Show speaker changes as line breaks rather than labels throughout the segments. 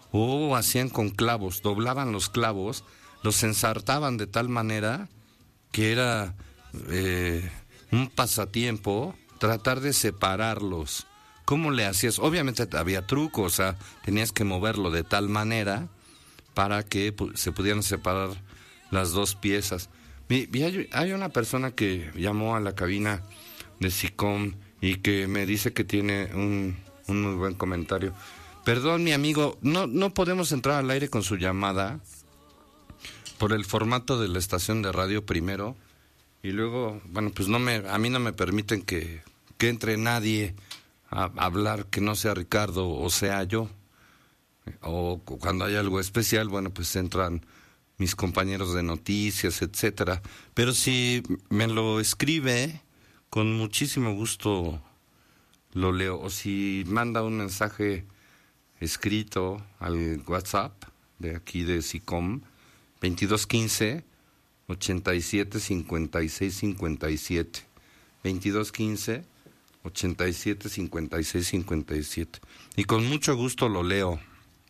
o hacían con clavos, doblaban los clavos, los ensartaban de tal manera que era un pasatiempo tratar de separarlos. ¿Cómo le hacías? Obviamente había trucos, o sea, tenías que moverlo de tal manera para que se pudieran separar las dos piezas. Hay una persona que llamó a la cabina de SICOM y que me dice que tiene un muy buen comentario. Perdón, mi amigo, no podemos entrar al aire con su llamada por el formato de la estación de radio primero, y luego, bueno, pues a mí no me permiten que entre nadie a hablar que no sea Ricardo o sea yo. O cuando hay algo especial, bueno, pues entran mis compañeros de noticias, etcétera. Pero si me lo escribe, con muchísimo gusto lo leo. O si manda un mensaje escrito al WhatsApp de aquí de SICOM, 2215 87 56 57. 2215 87 56 57. Y con mucho gusto lo leo.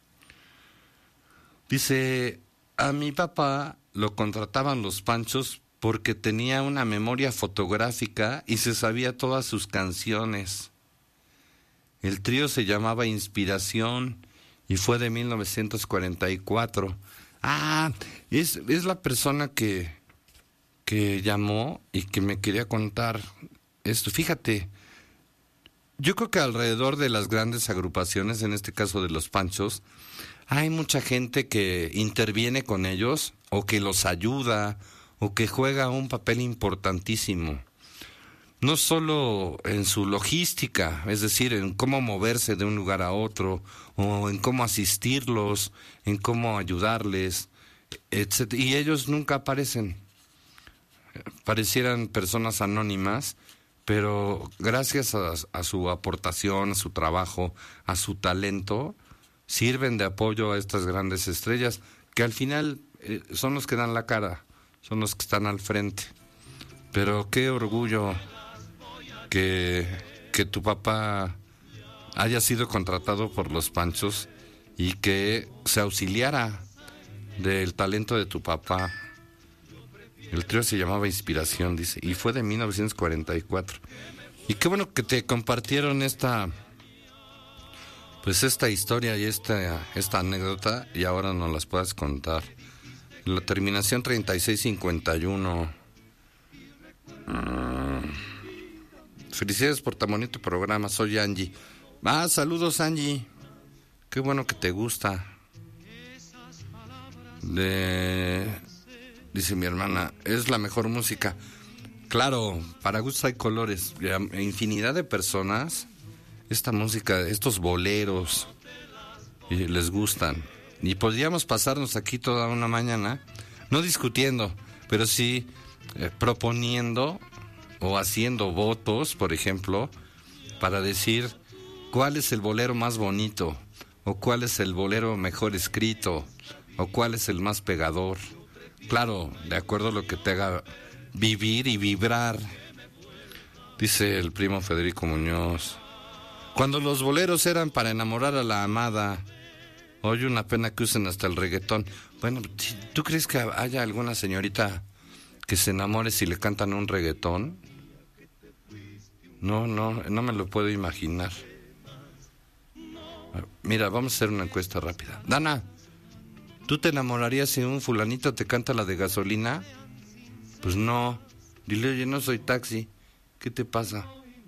Dice, a mi papá lo contrataban los Panchos porque tenía una memoria fotográfica y se sabía todas sus canciones. El trío se llamaba Inspiración y fue de 1944. Ah, es la persona que llamó y que me quería contar esto. Fíjate, yo creo que alrededor de las grandes agrupaciones, en este caso de los Panchos, hay mucha gente que interviene con ellos o que los ayuda o que juega un papel importantísimo. No solo en su logística, es decir, en cómo moverse de un lugar a otro, o en cómo asistirlos, en cómo ayudarles, etc. Y ellos nunca aparecen. Parecieran personas anónimas, pero gracias a su aportación, a su trabajo, a su talento, sirven de apoyo a estas grandes estrellas, que al final son los que dan la cara, son los que están al frente. Pero qué orgullo que tu papá haya sido contratado por los Panchos y que se auxiliara del talento de tu papá. El trío se llamaba Inspiración, dice, y fue de 1944. Y qué bueno que te compartieron esta historia y esta anécdota, y ahora nos las puedas contar. La terminación 3651. Felicidades por tan bonito programa, soy Angie. Saludos, Angie. Qué bueno que te gusta. Dice mi hermana, es la mejor música. Claro, para gustos hay colores. Infinidad de personas, esta música, estos boleros, les gustan. Y podríamos pasarnos aquí toda una mañana, no discutiendo, pero sí proponiendo o haciendo votos, por ejemplo, para decir cuál es el bolero más bonito, o cuál es el bolero mejor escrito, o cuál es el más pegador. Claro, de acuerdo a lo que te haga vivir y vibrar. Dice el primo Federico Muñoz, cuando los boleros eran para enamorar a la amada, hoy una pena que usen hasta el reggaetón. Bueno, ¿tú crees que haya alguna señorita que se enamore si le cantan un reggaetón? No me lo puedo imaginar. Mira, vamos a hacer una encuesta rápida. Dana, ¿tú te enamorarías si un fulanito te canta la de Gasolina? Pues no. Dile, oye, no soy taxi. ¿Qué te pasa?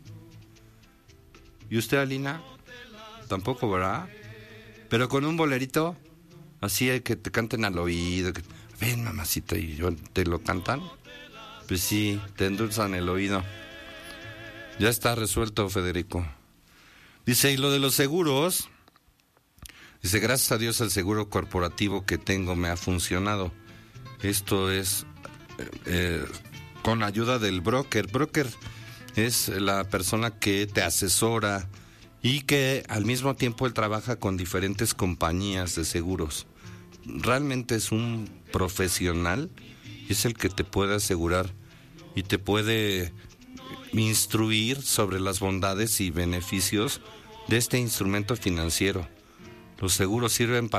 ¿Y usted, Alina? Tampoco, ¿verdad? Pero con un bolerito, así hay que te canten al oído. Ven, mamacita, y te lo cantan. Pues sí, te endulzan el oído. Ya está resuelto, Federico. Dice, y lo de los seguros, dice, gracias a Dios el seguro corporativo que tengo me ha funcionado. Esto es con ayuda del broker. Broker es la persona que te asesora y que al mismo tiempo él trabaja con diferentes compañías de seguros. Realmente es un profesional y es el que te puede asegurar y te puede instruir sobre las bondades y beneficios de este instrumento financiero. Los seguros sirven para